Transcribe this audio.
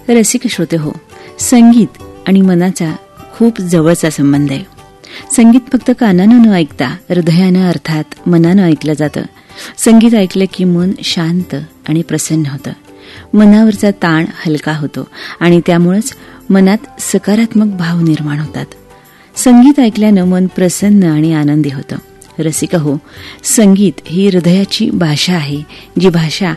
रसिक श्रोते हो, संगीत आणि मनाचा खूप जवळचा संबंध आहे. संगीत फक्त कानानं न ऐकता हृदयानं अर्थात मनानं ऐकलं जातं. संगीत ऐकलं की मन शांत आणि प्रसन्न होतं. मनावरचा ताण हलका होतो आणि त्यामुळेच मनात सकारात्मक भाव निर्माण होतात. संगीत ऐकल्यानं मन प्रसन्न आणि आनंदी होतं. रसिक हो, संगीत ही हृदयाची भाषा आहे, जी भाषा